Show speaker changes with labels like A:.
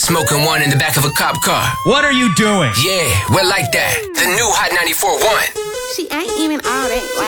A: Smoking one in the back of a cop car.
B: What are you doing?
A: Yeah, we're like that. The new Hot 94.1.
C: She ain't even all that.